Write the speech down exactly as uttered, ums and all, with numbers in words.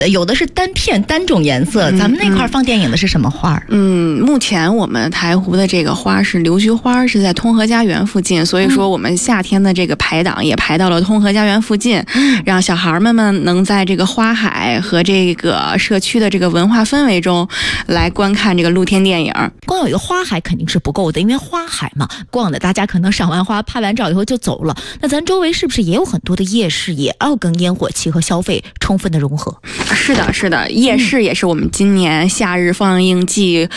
有的是单片单种颜色，嗯、咱们那块放电影的是什么花？ 嗯，目前我们台湖的这个花是流菊花，是在通和家园附近，所以说我们夏天的这个排档也排到了通和家园附近，嗯、让小孩们们能在这个花海和这个社区的这个文化氛围中来观看这个露天电影。 光有一个花海肯定是不够的，因为花海嘛，逛的大家可能赏完花拍完照以后就走了，那咱周围是不是也有很多的夜市，也要跟烟火气和消费充分的融合？ 是的，是的，夜市也是我们今年夏日放映季